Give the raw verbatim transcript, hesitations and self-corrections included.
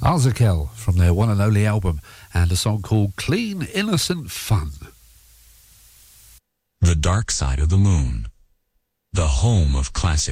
Arzakel from their one and only album, and a song called Clean Innocent Fun. The Dark Side of the Moon, the home of classic